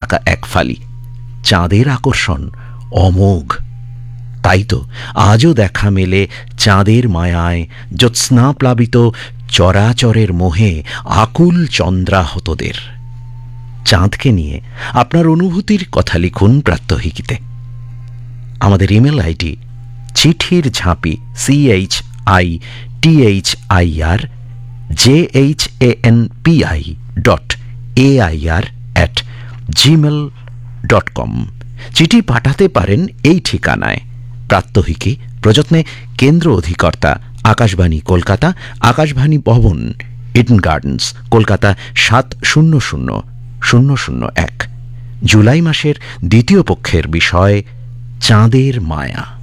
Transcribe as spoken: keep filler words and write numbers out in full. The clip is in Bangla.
থাকা এক ফালি। চাঁদের আকর্ষণ অমোঘ। তাই তো আজও দেখা মেলে চাঁদের মায়ায়, জ্যোৎস্নাপ্লাবিত চরাচরের মোহে আকুল চন্দ্রাহতদের। চাঁদকে নিয়ে আপনার অনুভূতির কথা লিখুন প্রাত্যহিকীতে। আমাদের ইমেল আইডি চিঠির ঝাঁপি, C H I T H I R J H A N P I dot A I R at Gmail dot com. চিঠি পাঠাতে পারেন এই ঠিকানায়। প্রাত্যহিকী প্রযত্নে কেন্দ্র অধিকর্তা আকাশবাণী কলকাতা, আকাশবাণী ভবন, ইডেন গার্ডেন্স, কলকাতা সাত শূন্য শূন্য শূন্য শূন্য এক। জুলাই মাসের দ্বিতীয় পক্ষের বিষয় চাঁদের মায়া।